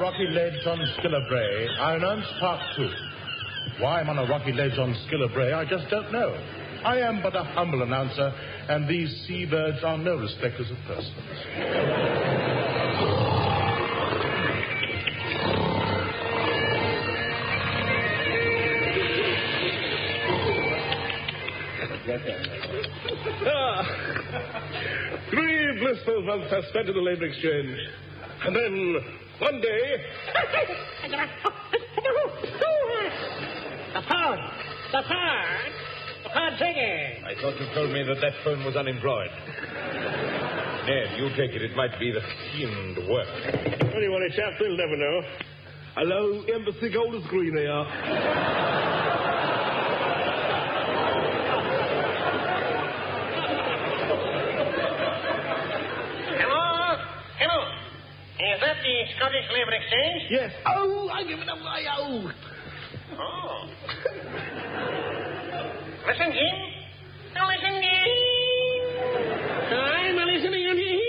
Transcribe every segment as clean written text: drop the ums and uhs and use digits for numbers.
rocky ledge on Skillabray, I announce part 2. Why I'm on a rocky ledge on Skillabray, I just don't know. I am but a humble announcer, and these seabirds are no respecters of persons. Three blissful months I spent in the Labor Exchange. And then, one day... The pod ticket. I thought you told me that phone was unemployed. Ned, you take it. It might be the fiend work. Don't you worry, chap. They'll never know. Hello, Embassy Golders Green here. Is that the Scottish Labour Exchange? Yes. Oh, I give it away, oh. Oh. Listen, Jim. Now listen, Jim. I'm listening to him.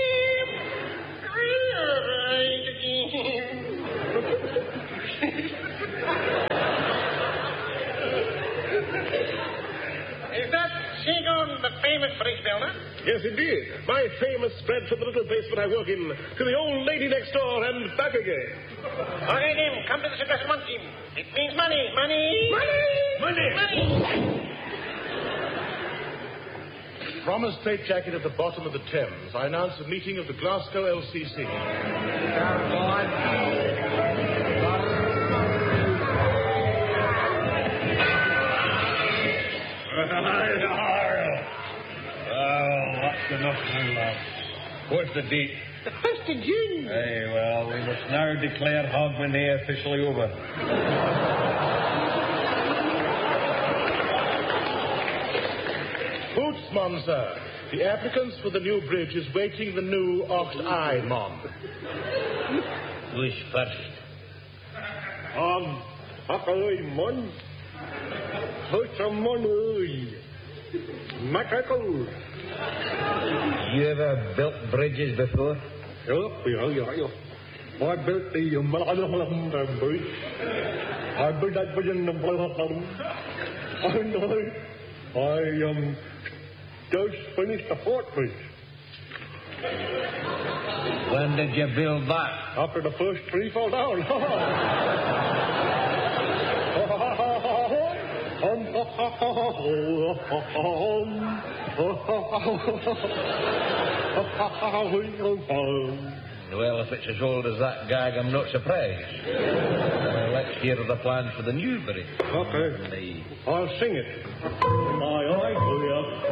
Is that Seagon, the famous bridge builder? Yes, indeed. My fame has spread from the little basement I work in to the old lady next door and back again. Okay, Jim, come to the circus once, Jim. It means money, money. Money! Money! From a straitjacket at the bottom of the Thames, I announce a meeting of the Glasgow LCC. That's enough now, lad. What's the date? The 1st of June. Hey, well, we must now declare Hogmanay officially over. Bootsman, sir. The applicants for the new bridge is waiting the new Oct-I, Mon. Who's first? Akaloi mon. Hosamon oi. Macaco. You ever built bridges before? Yeah. I built the Malalam bridge. I built that bridge in the Malalam. I just finished the Fort Bridge. When did you build that? After the first tree fell down. Well, if it's as old as that gag, I'm not surprised. Let's hear the plan for the new bridge. Okay. I'll sing it. My eye,